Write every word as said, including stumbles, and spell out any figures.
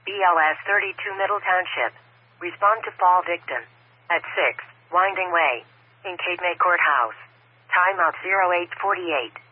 B L S thirty-two Middle Township. Respond to fall victim. At six, Winding Way. In Cape May Courthouse. Time out zero eight forty-eight.